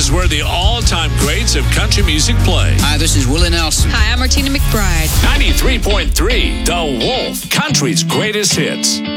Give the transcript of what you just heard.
is where the all-time greats of country music play. Hi, this is Willie Nelson. Hi, I'm Martina McBride. 93.3 The Wolf, country's greatest hits.